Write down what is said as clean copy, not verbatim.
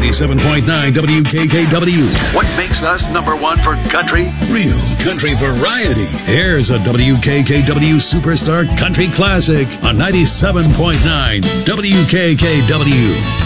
97.9 WKKW. What makes us number one for country? Real country variety. Here's a WKKW Superstar Country Classic on 97.9 WKKW.